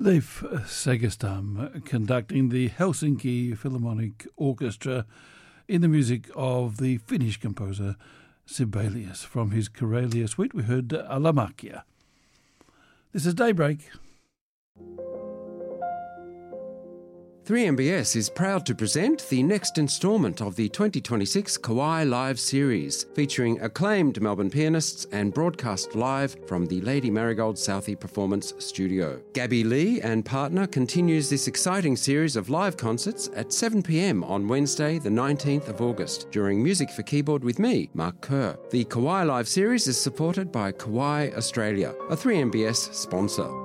Leif Segerstam conducting the Helsinki Philharmonic Orchestra in the music of the Finnish composer Sibelius. From his Karelia suite we heard Alamakia. This is Daybreak. 3MBS is proud to present the next instalment of the 2026 Kawai Live series, featuring acclaimed Melbourne pianists and broadcast live from the Lady Marigold Southey Performance Studio. Gabby Lee and partner continues this exciting series of live concerts at 7 p.m. on Wednesday, the 19th of August, during Music for Keyboard with me, Mark Kerr. The Kawai Live series is supported by Kawai Australia, a 3MBS sponsor.